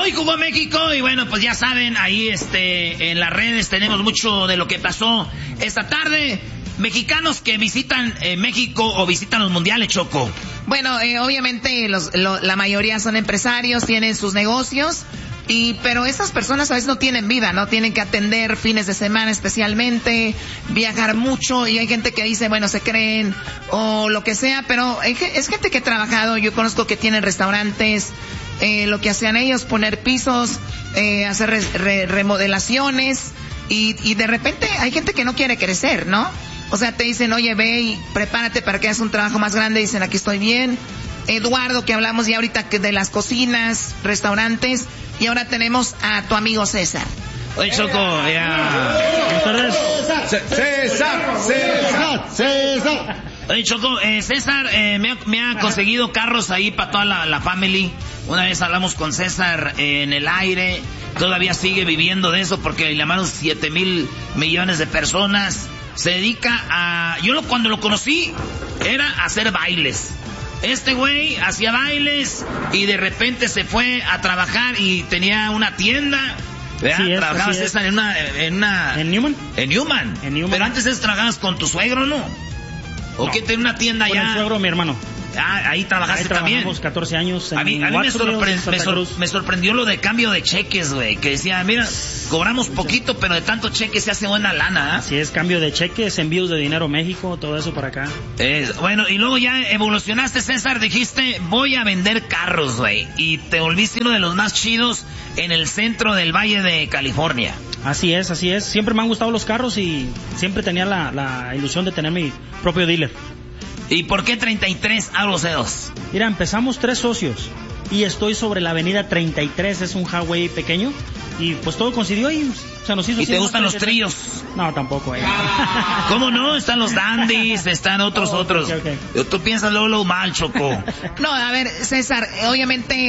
Hoy jugó México y bueno, pues ya saben, ahí en las redes tenemos mucho de lo que pasó esta tarde. Mexicanos que visitan México o visitan los mundiales, Choco. Bueno, obviamente la mayoría son empresarios, tienen sus negocios, pero esas personas a veces no tienen vida, ¿no? Tienen que atender fines de semana especialmente, viajar mucho, y hay gente que dice, bueno, se creen o lo que sea, pero es gente que ha trabajado. Yo conozco que tienen restaurantes, lo que hacían ellos, poner pisos, hacer remodelaciones, y de repente hay gente que no quiere crecer, ¿no? O sea, te dicen, oye, ve y prepárate para que hagas un trabajo más grande. Dicen, aquí estoy bien. Eduardo, que hablamos ya ahorita de las cocinas, restaurantes. Y ahora tenemos a tu amigo César. Oye, Choco, ya. César. Oye, Choco, César me ha conseguido carros ahí para toda la family. Una vez hablamos con César en el aire. Todavía sigue viviendo de eso porque le llamaron 7,000 millones de personas. Se dedica a... cuando lo conocí era hacer bailes. Este güey hacía bailes y de repente se fue a trabajar y tenía una tienda. Trabajaba César en Newman. En Newman. Pero antes trabajabas con tu suegro, ¿no? ¿O no, qué tenía una tienda allá? Con el suegro, mi hermano. Ahí trabajaste también. 14 años. A mí me sorprendió lo de cambio de cheques, güey. Que decía, mira, cobramos poquito, pero de tanto cheque se hace buena lana, ¿eh? Así es, cambio de cheques, envíos de dinero a México, todo eso para acá. Bueno, y luego ya evolucionaste, César. Dijiste, voy a vender carros, güey. Y te volviste uno de los más chidos en el centro del Valle de California. Así es. Siempre me han gustado los carros y siempre tenía la ilusión de tener mi propio dealer. ¿Y por qué 33 Auroceos? Mira, empezamos 3 socios y estoy sobre la avenida 33, es un highway pequeño y pues todo coincidió y se nos hizo. ¿Y te gustan los tríos? No, tampoco. ¿Cómo no? Están los dandies, están otros. Okay. Tú piensas lo mal, Choco. No, a ver, César, obviamente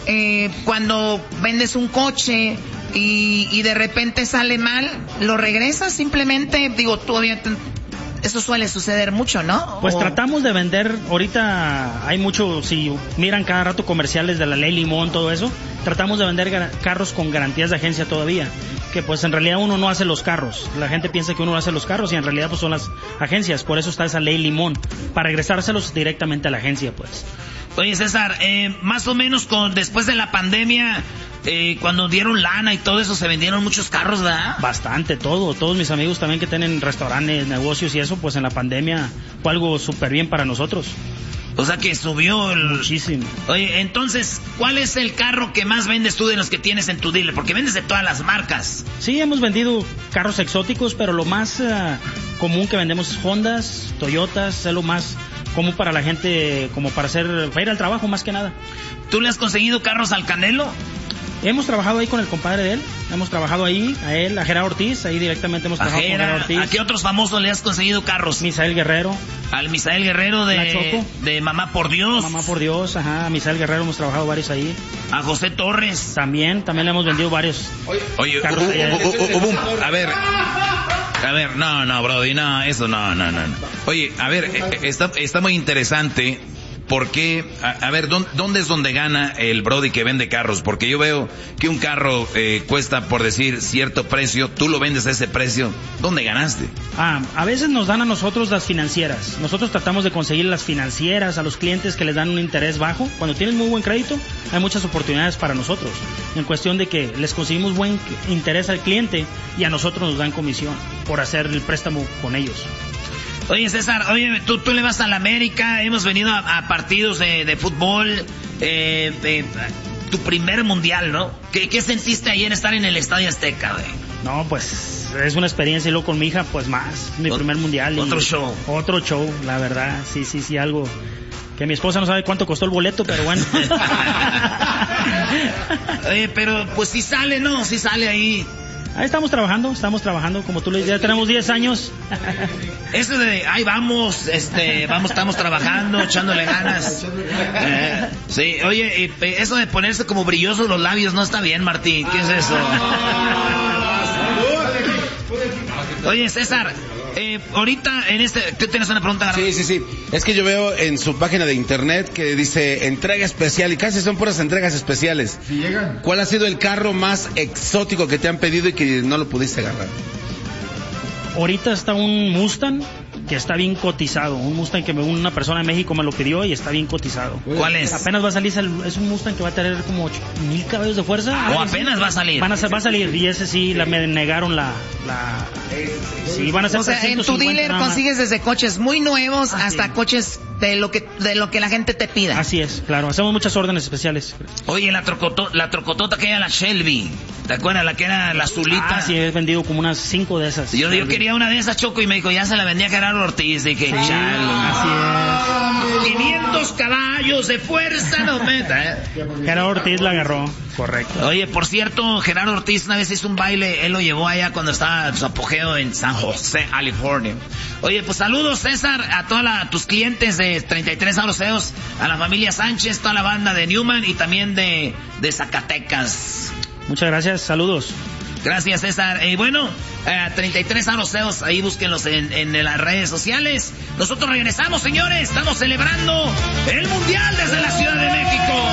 cuando vendes un coche y de repente sale mal, ¿lo regresas simplemente? Digo, tú obviamente... Eso suele suceder mucho, ¿no? Pues tratamos de vender, ahorita hay mucho, si miran cada rato comerciales de la ley Limón, todo eso, tratamos de vender carros con garantías de agencia todavía, que pues en realidad uno no hace los carros, la gente piensa que uno hace los carros y en realidad pues son las agencias, por eso está esa ley Limón, para regresárselos directamente a la agencia, pues. Oye, César, más o menos después de la pandemia... cuando dieron lana y todo eso, se vendieron muchos carros, ¿verdad? Bastante, todos mis amigos también que tienen restaurantes, negocios y eso, pues en la pandemia fue algo súper bien para nosotros. O sea que subió muchísimo. Oye, entonces, ¿cuál es el carro que más vendes tú de los que tienes en tu dealer? Porque vendes de todas las marcas. Sí, hemos vendido carros exóticos, pero lo más común que vendemos es Hondas, Toyotas, es lo más común para la gente, como para ir al trabajo más que nada. ¿Tú le has conseguido carros al Canelo? Hemos trabajado ahí con el compadre de él, hemos trabajado ahí, a él, a Gerardo Ortiz, ahí directamente hemos trabajado con Gerardo Ortiz. ¿A qué otros famosos le has conseguido carros? Misael Guerrero. Al Misael Guerrero de Mamá por Dios. Mamá por Dios, ajá, a Misael Guerrero hemos trabajado varios ahí. A José Torres. También le hemos vendido varios. Oye, a ver, no, Brody, no, eso no. Oye, a ver, está muy interesante. Porque, a ver, ¿dónde es donde gana el Brody que vende carros? Porque yo veo que un carro cuesta, por decir, cierto precio, tú lo vendes a ese precio. ¿Dónde ganaste? A veces nos dan a nosotros las financieras. Nosotros tratamos de conseguir las financieras a los clientes que les dan un interés bajo. Cuando tienen muy buen crédito, hay muchas oportunidades para nosotros. En cuestión de que les conseguimos buen interés al cliente y a nosotros nos dan comisión por hacer el préstamo con ellos. Oye, César, tú le vas a la América, hemos venido a partidos de fútbol, tu primer mundial, ¿no? ¿Qué sentiste ayer estar en el Estadio Azteca, güey? No, pues es una experiencia y luego con mi hija, pues más, mi primer mundial. Otro show, la verdad, sí, algo que mi esposa no sabe cuánto costó el boleto, pero bueno. Oye, pero pues sí sale, ¿no? Sí sale ahí. Ahí estamos trabajando, como tú le dices, ya tenemos 10 años. Eso de, ahí vamos, estamos trabajando, echándole ganas. Sí, oye, eso de ponerse como brillosos los labios no está bien, Martín, ¿qué es eso? Oye, César, Ahorita en ¿tú tienes una pregunta? Sí. Es que yo veo en su página de internet que dice entrega especial y casi son puras entregas especiales. Si llegan. ¿Cuál ha sido el carro más exótico que te han pedido y que no lo pudiste agarrar? Ahorita está un Mustang que está bien cotizado. Un Mustang que una persona de México me lo pidió y está bien cotizado. ¿Cuál es? Apenas va a salir, es un Mustang que va a tener como 8,000 caballos de fuerza. ¿O apenas va a salir? Va a salir, y ese sí, me negaron Sí, van a ser. O sea, en tu dealer consigues desde coches muy nuevos hasta coches de lo que la gente te pida. Así es, claro. Hacemos muchas órdenes especiales. Oye, la trocotota que era la Shelby, ¿te acuerdas? La que era la azulita. Sí, he vendido como unas 5 de esas. Yo quería una de esas, Choco, y me dijo, ya se la vendía Gerardo Ortiz. Dije, chalo. Así es. 500 caballos de fuerza, no meta. Gerardo Ortiz la agarró, correcto. Oye, por cierto, Gerardo Ortiz una vez hizo un baile, él lo llevó allá cuando estaba en su apogeo en San José, California. Oye, pues saludos, César, a todos tus clientes de 33 Aroseos, a la familia Sánchez, toda la banda de Newman y también de Zacatecas. Muchas gracias, saludos. Gracias, César. Bueno, 33 Aroseos, ahí búsquenlos en las redes sociales. Nosotros regresamos, señores, estamos celebrando el Mundial desde la Ciudad de México.